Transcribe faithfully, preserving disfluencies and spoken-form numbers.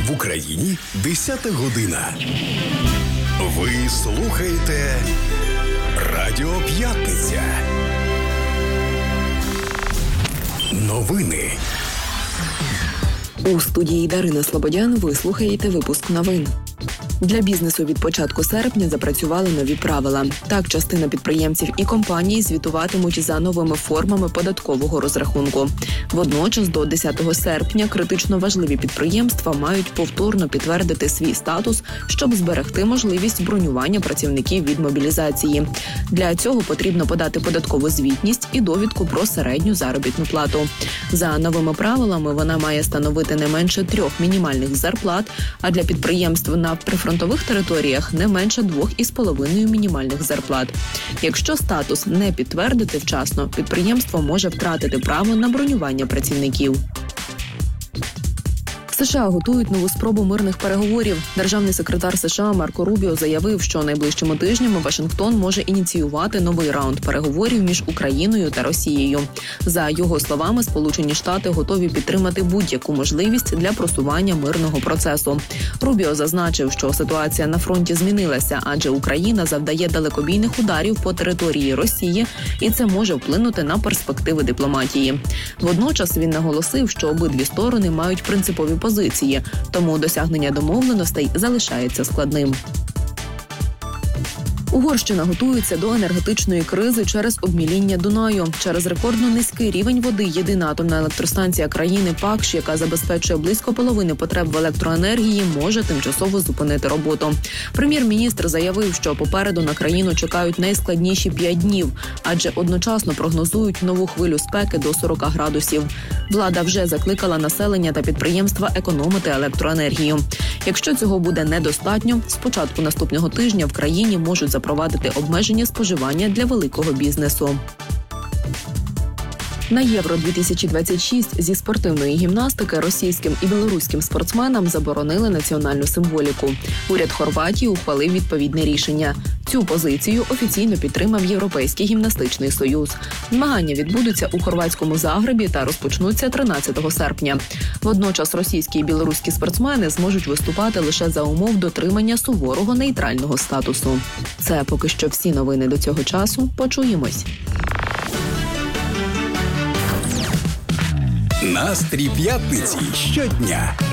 В Україні десята година. Ви слухаєте Радіо П'ятниця. Новини. У студії Дарина Слободян ви слухаєте випуск новин. Для бізнесу від початку серпня запрацювали нові правила. Так, частина підприємців і компаній звітуватимуть за новими формами податкового розрахунку. Водночас до десятого серпня критично важливі підприємства мають повторно підтвердити свій статус, щоб зберегти можливість бронювання працівників від мобілізації. Для цього потрібно подати податкову звітність і довідку про середню заробітну плату. За новими правилами вона має становити не менше трьох мінімальних зарплат, а для підприємств на прифронтових територіях не менше двох із половиною мінімальних зарплат. Якщо статус не підтвердити вчасно, підприємство може втратити право на бронювання працівників. США готують нову спробу мирних переговорів. Державний секретар США Марко Рубіо заявив, що найближчими тижнями Вашингтон може ініціювати новий раунд переговорів між Україною та Росією. За його словами, Сполучені Штати готові підтримати будь-яку можливість для просування мирного процесу. Рубіо зазначив, що ситуація на фронті змінилася, адже Україна завдає далекобійних ударів по території Росії, і це може вплинути на перспективи дипломатії. Водночас він наголосив, що обидві сторони мають принципові позиції. Позиції, тому досягнення домовленостей залишається складним. Угорщина готується до енергетичної кризи через обміління Дунаю. Через рекордно низький рівень води єдина атомна електростанція країни Пакш, яка забезпечує близько половини потреб в електроенергії, може тимчасово зупинити роботу. Прем'єр-міністр заявив, що попереду на країну чекають найскладніші п'ять днів, адже одночасно прогнозують нову хвилю спеки до сорока градусів. Влада вже закликала населення та підприємства економити електроенергію. Якщо цього буде недостатньо, з початку наступного тижня в країні можуть запровадити обмеження споживання для великого бізнесу. На Євро дві тисячі двадцять шість зі спортивної гімнастики російським і білоруським спортсменам заборонили національну символіку. Уряд Хорватії ухвалив відповідне рішення. Цю позицію офіційно підтримав Європейський гімнастичний союз. Змагання відбудуться у хорватському Загребі та розпочнуться тринадцятого серпня. Водночас російські і білоруські спортсмени зможуть виступати лише за умов дотримання суворого нейтрального статусу. Це поки що всі новини до цього часу. Почуємось. Настрій п'ятниці щодня.